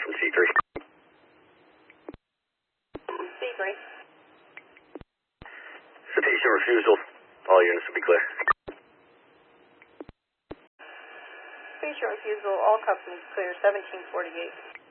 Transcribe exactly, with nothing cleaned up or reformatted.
from C three. C three. Citation refusal. All units will be clear. Citation refusal, all customers clear, seventeen forty-eight.